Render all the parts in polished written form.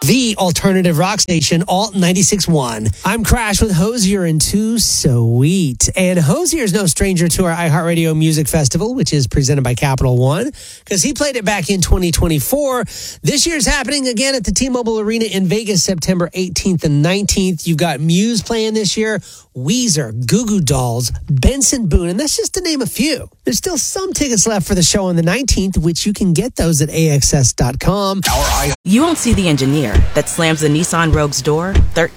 the alternative rock station, Alt 96.1. I'm Crash with Hozier and Too Sweet. And Hozier is no stranger to our iHeartRadio Music Festival, which is presented by Capital One, because he played it back in 2024. This year's happening again at the T-Mobile Arena in Vegas, September 18th and 19th. You've got Muse playing this year, Weezer, Goo Goo Dolls, Benson Boone, and that's just to name a few. There's still some tickets left for the show on the 19th, which you can get those at AXS.com. You won't see the engineer that slams the Nissan Rogue's door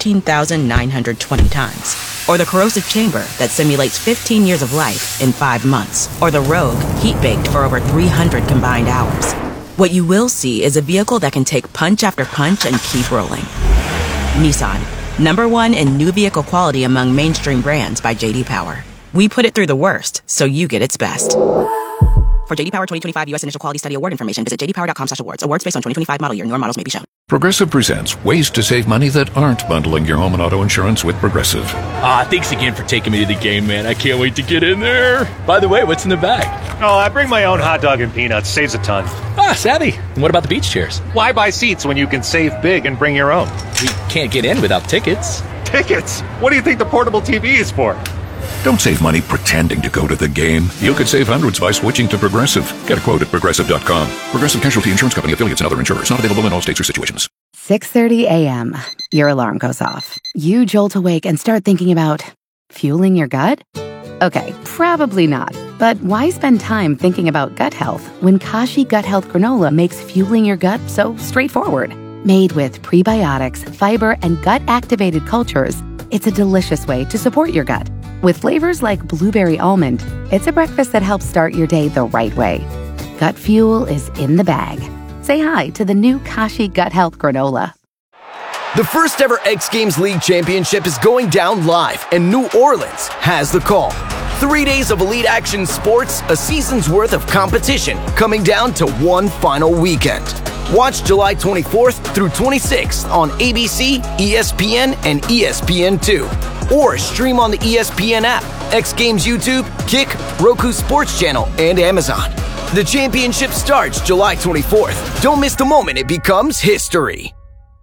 13,920 times. Or the corrosive chamber that simulates 15 years of life in 5 months. Or the Rogue heat-baked for over 300 combined hours. What you will see is a vehicle that can take punch after punch and keep rolling. Nissan, #1 in new vehicle quality among mainstream brands by J.D. Power. We put it through the worst, so you get its best. For J.D. Power 2025 U.S. Initial Quality Study Award information, visit jdpower.com/awards. Awards based on 2025 model year. Newer models may be shown. Progressive presents ways to save money that aren't bundling your home and auto insurance with Progressive. Thanks again for taking me to the game, man. I can't wait to get in there. By the way, what's in the bag? Oh, I bring my own hot dog and peanuts. Saves a ton. Savvy. And what about the beach chairs? Why buy seats when you can save big and bring your own? We can't get in without tickets. Tickets? What do you think the portable TV is for? Don't save money pretending to go to the game. You could save hundreds by switching to Progressive. Get a quote at Progressive.com. Progressive Casualty Insurance Company, affiliates, and other insurers. Not available in all states or situations. 6:30 a.m. Your alarm goes off. You jolt awake and start thinking about fueling your gut? Okay, probably not. But why spend time thinking about gut health when Kashi Gut Health Granola makes fueling your gut so straightforward? Made with prebiotics, fiber, and gut-activated cultures, it's a delicious way to support your gut. With flavors like blueberry almond, it's a breakfast that helps start your day the right way. Gut fuel is in the bag. Say hi to the new Kashi Gut Health Granola. The first ever X Games League Championship is going down live, and New Orleans has the call. 3 days of elite action sports, a season's worth of competition, coming down to one final weekend. Watch July 24th through 26th on ABC, ESPN, and ESPN2. Or stream on the ESPN app, X Games YouTube, Kick, Roku Sports Channel, and Amazon. The championship starts July 24th. Don't miss the moment it becomes history.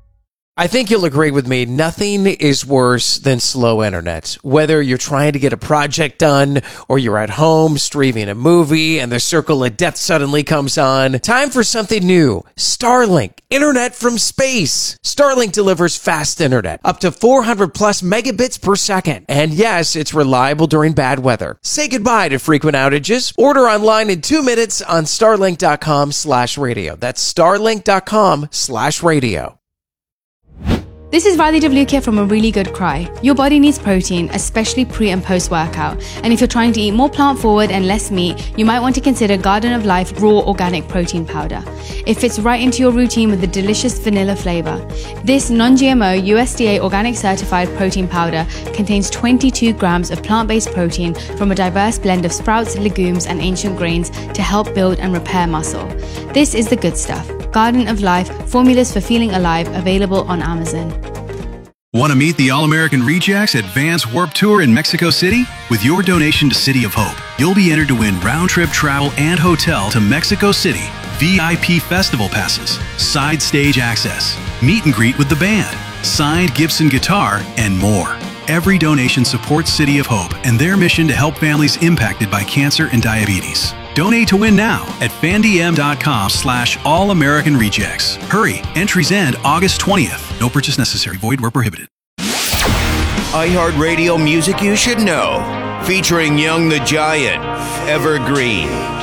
I think you'll agree with me, nothing is worse than slow internet. Whether you're trying to get a project done or you're at home streaming a movie and the circle of death suddenly comes on, time for something new. Starlink, internet from space. Starlink delivers fast internet, up to 400 plus megabits per second. And yes, it's reliable during bad weather. Say goodbye to frequent outages. Order online in 2 minutes on starlink.com/radio. That's starlink.com/radio. This is Riley Devlukia from A Really Good Cry. Your body needs protein, especially pre and post workout. And if you're trying to eat more plant forward and less meat, you might want to consider Garden of Life Raw Organic Protein Powder. It fits right into your routine with a delicious vanilla flavor. This non-GMO USDA organic certified protein powder contains 22 grams of plant-based protein from a diverse blend of sprouts, legumes, and ancient grains to help build and repair muscle. This is the good stuff. Garden of Life, formulas for feeling alive, available on Amazon. Want to meet the All-American Rejects at Vans Warped Tour in Mexico City? With your donation to City of Hope, you'll be entered to win round-trip travel and hotel to Mexico City, VIP festival passes, side stage access, meet and greet with the band, signed Gibson guitar, and more. Every donation supports City of Hope and their mission to help families impacted by cancer and diabetes. Donate to win now at fandm.com/allamericanrejects. Hurry, entries end August 20th. No purchase necessary. Void where prohibited. iHeartRadio music you should know. Featuring Young the Giant, Evergreen,